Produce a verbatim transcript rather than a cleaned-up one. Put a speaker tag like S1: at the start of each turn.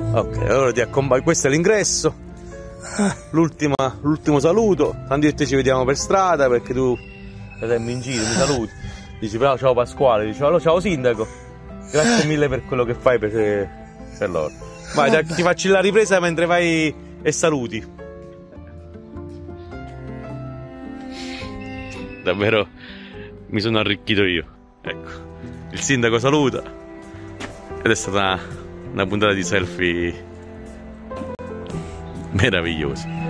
S1: Ok, allora ti accompagno. Questo è l'ingresso. L'ultimo saluto. Tanto io e te ci vediamo per strada perché tu sei in giro, mi saluti. Dici però ciao Pasquale, dici allora ciao sindaco. Grazie mille per quello che fai per, per loro. Vai, dai, ti faccio la ripresa mentre vai e saluti. Davvero mi sono arricchito io. Ecco, il sindaco saluta. Ed è stata una, una puntata di selfie meravigliosa.